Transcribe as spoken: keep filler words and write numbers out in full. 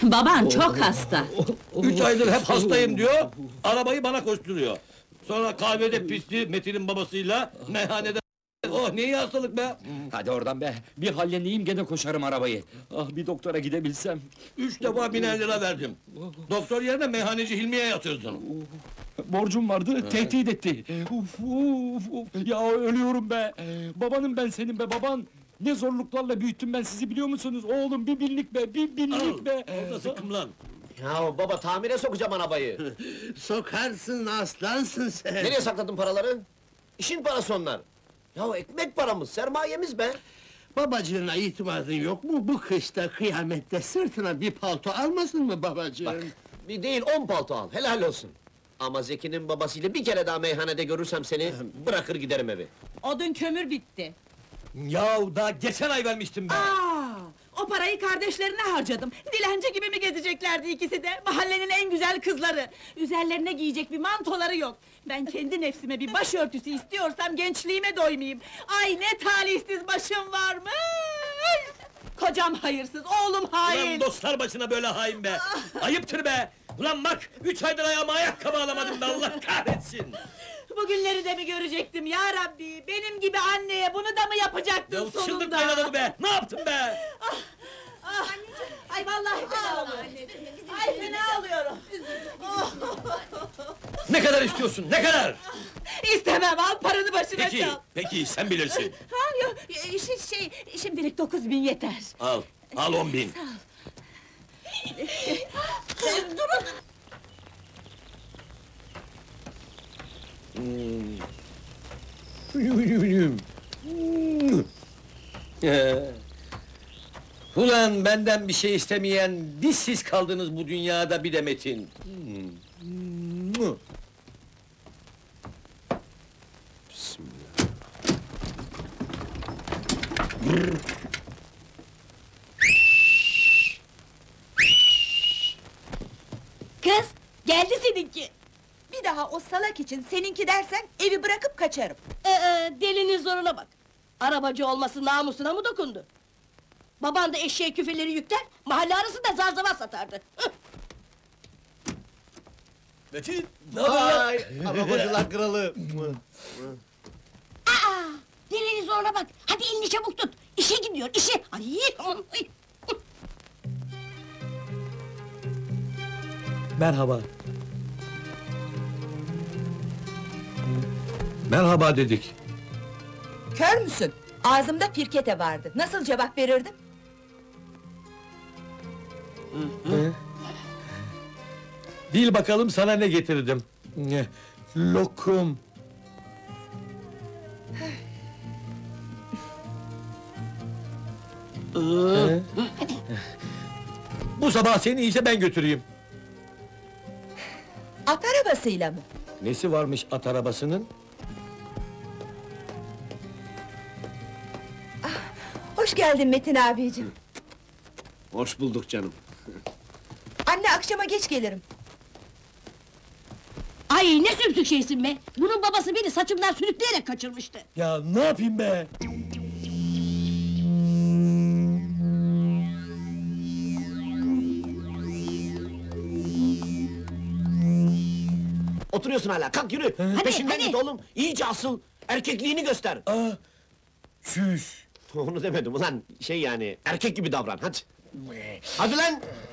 Baban çok hasta. Üç aydır hep hastayım diyor, arabayı bana koşturuyor. Sonra kahvede pisti Metin'in babasıyla, meyhanede... Oh, ne iyi hastalık be! Hadi oradan be, bir halleneyim gene koşarım arabayı. Ah, bir doktora gidebilsem. Üç defa biner lira verdim. Doktor yerine meyhaneci Hilmi'ye yatırdın. Borcum vardı, tehdit etti. Uf, uf, uf. Ya ölüyorum be! Babanım ben senin be, baban! Ne zorluklarla büyüttüm ben sizi biliyor musunuz? Oğlum bir binlik be, bir binlik Al, be! orada sıkım lan! Ya baba, tamire sokacağım arabayı! Sokarsın, aslansın sen! Nereye sakladın paraları? İşin parası onlar! Ya ekmek paramız, sermayemiz be! Babacığına itimadın yok mu? Bu kışta, kıyamette sırtına bir palto almasın mı babacığım? Bak, bir değil on palto al, helal olsun! Ama Zeki'nin babasıyla bir kere daha meyhanede görürsem seni, bırakır giderim evi! Odun kömür bitti. Yahu daha geçen ay vermiştim ben! Aa, o parayı kardeşlerine harcadım. Dilenci gibi mi gezeceklerdi ikisi de? Mahallenin en güzel kızları. Üzerlerine giyecek bir mantoları yok. Ben kendi nefsime bir başörtüsü istiyorsam gençliğime doymayayım. Ay ne talihsiz başım varmış! Kocam hayırsız, oğlum hain! Ulan dostlar başına böyle hain be! Ayıptır be! Ulan bak, üç aydır ayağıma ayakkabı alamadım da Allah kahretsin! Bugünleri de mi görecektim ya Rabbi? Benim gibi anneye bunu da mı yapacaktın Ya sonunda? çıldırtmayın adamı be! Ne yaptım be? Ah, ay vallahi fena oluyorum. Ay fena oluyorum. Oh, Ne kadar istiyorsun, ne kadar? İstemem, al paranı başına Peki, çal. peki, sen bilirsin. Ha yok, şey, şey, şimdilik dokuz bin yeter. Al, al on bin. Sağ ol. Durun! Ulan benden bir şey istemeyen, bir siz kaldınız bu dünyada bir de Metin. Kız, geldi seninki. Bir daha o salak için seninki dersen evi bırakıp kaçarım. Ee, e, delinin zoruna bak! Arabacı olması namusuna mı dokundu? Baban da eşeğe küfeleri yükler, mahalle arasında zar zaman satardı! Hıh! Metin, ne haber? Vay, arabacılar kralı! Aa! Delinin zoruna bak! Hadi elini çabuk tut! İşe gidiyor, işe! Ay, aman, ay! Merhaba. Merhaba dedik. Kör müsün? Ağzımda firkete vardı. Nasıl cevap verirdim? Bil bakalım sana ne getirdim. Lokum. Bu sabah seni işe ben götüreyim. At arabasıyla mı? Nesi varmış at arabasının? Hoş geldin Metin abicim. Hoş bulduk canım. Anne, akşama geç gelirim. Ay ne sümsük şeysin be! Bunun babası beni saçımdan sürükleyerek kaçırmıştı! Ya ne yapayım be? Oturuyorsun hala, kalk yürü! Hadi, Peşinden hadi! git oğlum, iyice asıl! Erkekliğini göster! Aa, çüş. Onu demedim ulan, şey yani, erkek gibi davran, hadi! Hadi lan!